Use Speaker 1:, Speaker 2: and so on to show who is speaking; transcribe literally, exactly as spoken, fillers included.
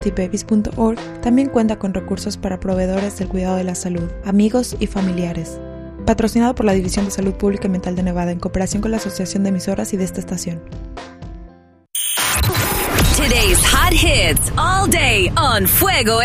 Speaker 1: babies punto org también cuenta con recursos para proveedores del cuidado de la salud, amigos y familiares. Patrocinado por la División de Salud Pública y Mental de Nevada en cooperación con la Asociación de Emisoras y de esta estación.
Speaker 2: Today's hot hits all day on Fuego